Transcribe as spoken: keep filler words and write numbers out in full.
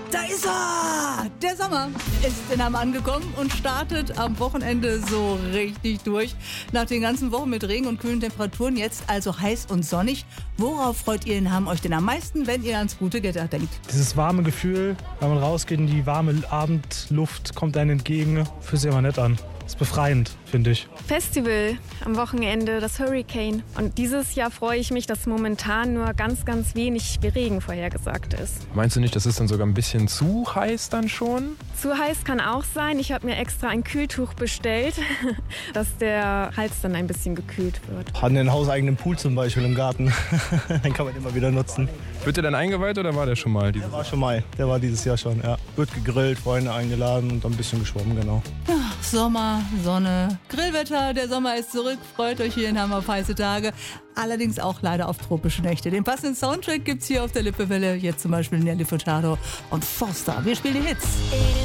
Da ist er! Der Sommer ist in Hamm angekommen und startet am Wochenende so richtig durch. Nach den ganzen Wochen mit Regen und kühlen Temperaturen jetzt also heiß und sonnig. Worauf freut ihr in Hamm euch denn am meisten, wenn ihr ans gute Wetter denkt? Dieses warme Gefühl, wenn man rausgeht in die warme Abendluft, kommt einem entgegen, fühlt sich immer nett an. Ist befreiend, finde ich. Festival am Wochenende, das Hurricane. Und dieses Jahr freue ich mich, dass momentan nur ganz, ganz wenig Regen vorhergesagt ist. Meinst du nicht, das ist dann sogar ein bisschen zu heiß dann schon? Zu heiß kann auch sein. Ich habe mir extra ein Kühltuch bestellt, dass der Hals dann ein bisschen gekühlt wird. Haben einen hauseigenen Pool zum Beispiel im Garten. Den kann man immer wieder nutzen. Wird der dann eingeweiht oder war der schon mal? Der war schon mal. Der war dieses Jahr schon, ja. Wird gegrillt, Freunde eingeladen und ein bisschen geschwommen, genau. Ach, Sommer, Sonne, Grillwetter, der Sommer ist zurück. Freut euch hier in Hamm auf heiße Tage. Allerdings auch leider auf tropische Nächte. Den passenden Soundtrack gibt's hier auf der Lippewelle. Jetzt zum Beispiel Nelly Furtado und Forster. Wir spielen die Hits.